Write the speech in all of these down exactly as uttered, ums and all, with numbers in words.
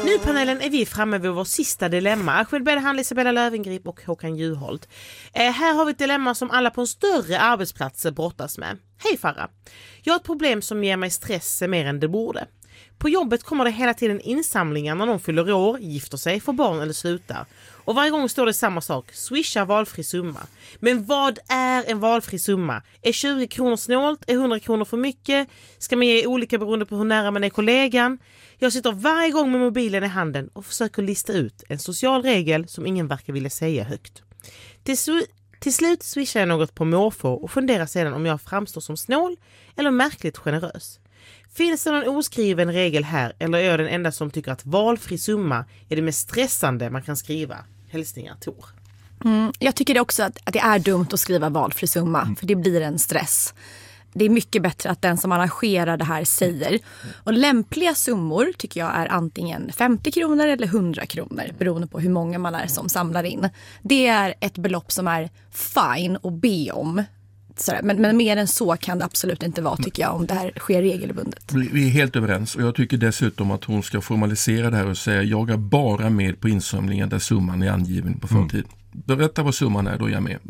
Nu panelen är vi framme vid vår sista dilemma. Ahmed Bedehan, Isabella Löwengrip och Håkan Juholt. Eh, här har vi ett dilemma som alla på en större arbetsplats brottas med. Hej Farah. Jag har ett problem som ger mig stress mer än det borde. På jobbet kommer det hela tiden insamlingar när någon fyller år, gifter sig, får barn eller slutar. Och varje gång står det samma sak. Swisha valfri summa. Men vad är en valfri summa? Är tjugo kronor snålt? Är hundra kronor för mycket? Ska man ge olika beroende på hur nära man är kollegan? Jag sitter varje gång med mobilen i handen och försöker lista ut en social regel som ingen verkar vilja säga högt. Till, slu- till slut swishar jag något på måfå och funderar sedan om jag framstår som snål eller märkligt generös. Finns det någon oskriven regel här eller är jag den enda som tycker att valfri summa är det mest stressande man kan skriva? Hälsningar Tor. Mm, jag tycker det också att, att det är dumt att skriva valfri summa mm. för det blir en stress. Det är mycket bättre att den som arrangerar det här säger. Och lämpliga summor tycker jag är antingen femtio kronor eller hundra kronor beroende på hur många man är som samlar in. Det är ett belopp som är fine att be om. Sådär. Men, men mer än så kan det absolut inte vara tycker jag om det här sker regelbundet. Vi är helt överens och jag tycker dessutom att hon ska formalisera det här och säga jag är bara med på insamlingen där summan är angiven på förtid. Mm. Berätta vad summan är, då är jag med.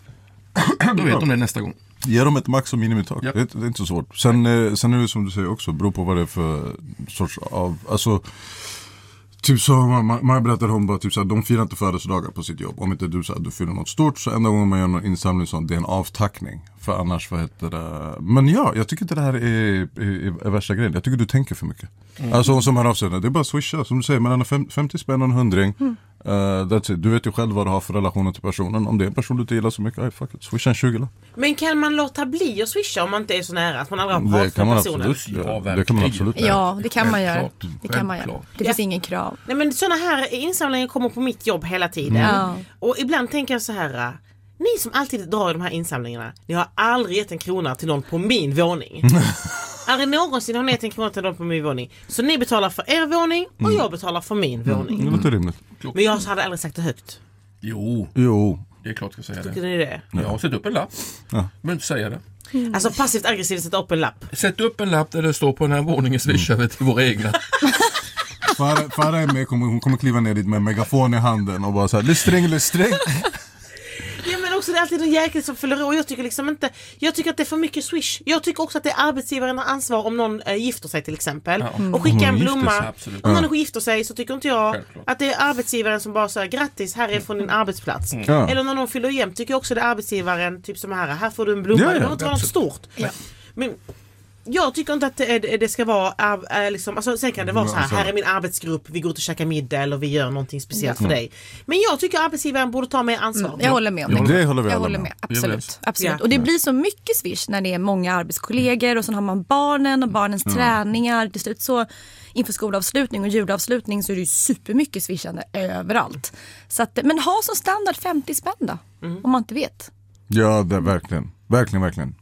Då vet de det nästa gång. Ge dem ett max- och minimitag. Ja. Det, är, det är inte så svårt. Sen, eh, sen är det som du säger också, beror på vad det är för sorts av, alltså typ så, man, man berättar om bara typ så här, de firar inte födelsedagar på sitt jobb. Om inte du så här, du fyller något stort så enda gången man gör någon insamling så det är en avtackning. För annars, vad heter det? Men ja, jag tycker inte det här är, är, är värsta grejen. Jag tycker du tänker för mycket. Mm. Alltså som här avsänder, det är bara swisha, som du säger, mellan femtio spänn och en hundring. Mm. Uh, that's it. Du vet ju själv vad du har för relationer till personen. Om det är en person du inte gillar så mycket, aj, fuck it. Swisha en tjugo. Men kan man låta bli att swisha om man inte är så nära? Att man aldrig har pratat med personen? Absolut, ja, det kan man absolut göra. Ja, det kan man göra. Det kan man göra. Det finns ja. ingen krav. Nej, men sådana här insamlingar kommer på mitt jobb hela tiden. Mm. Och ibland tänker jag så här... Ni som alltid drar i de här insamlingarna, ni har aldrig gett en krona till någon på min våning. Aldrig någonsin har ni gett en krona till någon på min våning. Så ni betalar för er våning och mm. jag betalar för min mm. våning. Det låter rimligt. Men jag hade aldrig sagt det högt. Jo, jo. Det är klart jag ska säga Tycker det. ni det? Jag har sett upp en lapp. Ja. Men inte säga det. Mm. Alltså passivt aggressivt sätta upp en lapp. Sätt upp en lapp där det står på den här våningen swishar vi till våra egna. Farah är med, hon kommer kliva ner dit med en megafon i handen och bara så här, lystring, lystring. Ja, men också det är alltid någon jäkligt som fyller år. Jag tycker liksom inte, jag tycker att det är för mycket swish. Jag tycker också att det är arbetsgivaren har ansvar om någon äh, gifter sig till exempel. Ja. Mm. Och skicka en blomma. Sig, om någon ja. gifter sig så tycker inte jag Självklart. att det är arbetsgivaren som bara säger grattis, här är från din arbetsplats. Mm. Ja. Eller när någon fyller jämt tycker jag också det är arbetsgivaren typ som här, här får du en blomma. Ja, ja, det behöver inte vara något stort. Ja. Men jag tycker inte att det, det ska vara äh, liksom, alltså, sen kan det vara så här, här är min arbetsgrupp, vi går ut och käkar middag eller vi gör någonting speciellt ja. för dig. Men jag tycker arbetsgivaren borde ta mer ansvar. Mm, jag håller med om det. Det håller vi jag alla håller med. med. Absolut. Absolut. Ja. Och det blir så mycket swish när det är många arbetskollegor och sen har man barnen och barnens mm. träningar. Till slut så inför skolavslutning och julavslutning så är det ju supermycket swishande överallt. Så att, men ha som standard femtio spänn då, mm. om man inte vet. Ja, det är verkligen. Verkligen, verkligen.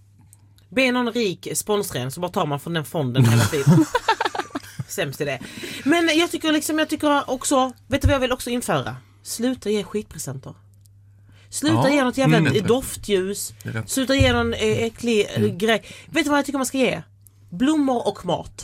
Be någon rik sponsren så bara tar man från den fonden hela tiden. Sämst är det. Men jag tycker liksom, jag tycker också, vet du vad jag vill också införa? Sluta ge skitpresenter. Sluta ja, ge något jävla doftljus. Sluta ge någon äcklig mm. grej. Vet du vad jag tycker man ska ge? Blommor och mat.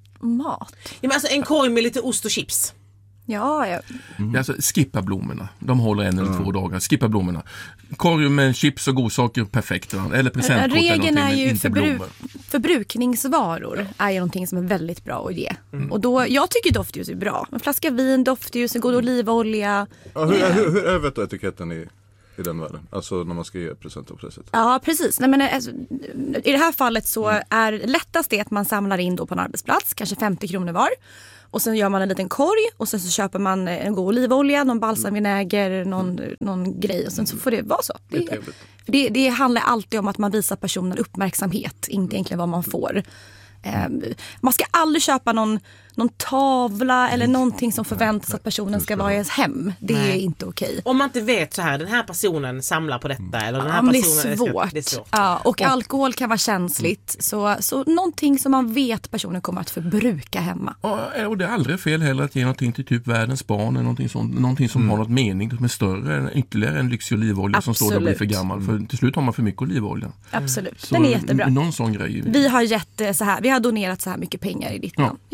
Mat? Ja, men alltså en korg med lite ost och chips. Ja, ja. Mm. Alltså, skippa blommorna. De håller en eller mm. två dagar. Skippa blommorna. Korg med chips och godsaker, perfekt. Eller presentkort. Regeln är ju förbru- förbrukningsvaror är ju någonting som är väldigt bra att ge. Mm. Och då, jag tycker doftljus är bra. En flaska vin, doftljus, en god olivolja. Ja, hur, hur, hur är vet du etiketten i, i den världen? Alltså när man ska ge presenter på det sättet. Ja, precis. Nej, men, alltså, i det här fallet så mm. är lättast det att man samlar in då på en arbetsplats. Kanske femtio kronor var. Och sen gör man en liten korg och sen så köper man en god olivolja, någon balsamvinäger, någon, mm. någon grej och sen så får det vara så. Det, det, det, det handlar alltid om att man visar personen uppmärksamhet, inte egentligen vad man får. Eh, man ska aldrig köpa någon, någon tavla eller någonting som förväntas att personen ska vara i ens hem. Det Nej. är inte okej. Om man inte vet så här, den här personen samlar på detta eller den här ja, men personen... Det är svårt. Det är svårt. Ja, och, och alkohol kan vara känsligt. Så, så någonting som man vet personen kommer att förbruka hemma. Ja, och det är aldrig fel heller att ge någonting till typ världens barn eller någonting, sånt, någonting som mm. har något mening som är större än ytterligare en lyxig olivolja Absolut. som står där och blir för gammal. För till slut har man för mycket olivolja. Absolut, så den är jättebra. Någon sån grej. Vi har gett så här, vi har donerat så här mycket pengar i ditt namn. Ja, det är jättefint.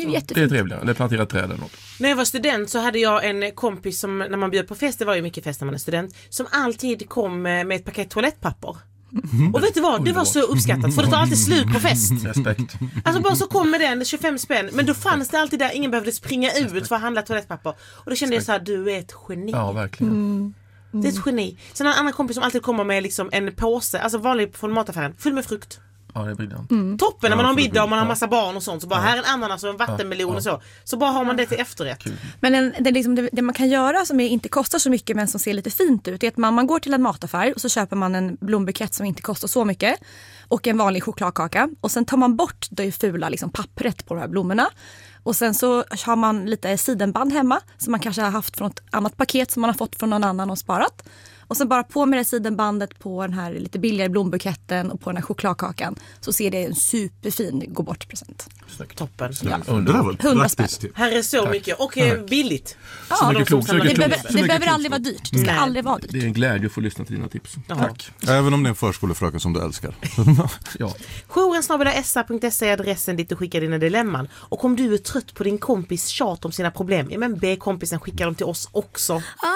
är trevligare. Eller plantera träd eller något. När jag var student så hade jag en kompis som, när man bjöd på fest, det var ju mycket fest när man är student, som alltid kom med ett paket toalettpapper. Mm. Och vet du vad, det var så uppskattat för det tar alltid slut på fest. Respekt. Alltså bara så kom med den, tjugofem spänn. Men då fanns det alltid där, ingen behövde springa ut för att handla toalettpapper. Och då kände jag så här, du är ett geni. Ja, verkligen. Mm. Mm. Det är ett geni. Sen en annan kompis som alltid kommer med liksom en påse, alltså vanlig från mataffären, full med frukt. Ja, det är briljant. Mm. Toppen när man ja, har middag och man har ja. massa barn och sånt. Så bara, ja. här är en ananas och en vattenmelon ja. och så. Så bara har man det till efterrätt. Kul. Men en, det, liksom, det, det man kan göra som är, inte kostar så mycket men som ser lite fint ut är att man, man går till en mataffär och så köper man en blombukett som inte kostar så mycket och en vanlig chokladkaka. Och sen tar man bort det fula liksom, pappret på de här blommorna. Och sen så har man lite sidenband hemma som man kanske har haft från ett annat paket som man har fått från någon annan och sparat. Och sen bara på med det sidenbandet på den här lite billigare blombuketten och på den här chokladkakan så ser det en superfin gå bort present. Snyggt. Toppen. Ja. Det där var hundra spänn. Här är så Tack. mycket och eh, billigt. Ja, så mycket klokt, så mycket det klokt. behöver, Så det mycket behöver klokt. aldrig vara dyrt. Det ska Nej. aldrig vara dyrt. Det är en glädje att få lyssna till dina tips. Ja. Tack. Även om det är en förskolefröken som du älskar. Ja. Jouren snabel-a s a punkt se är adressen dit du skickar dina dilemman. Och om du är trött på din kompis tjat om sina problem, ja men be kompisen skicka dem till oss också.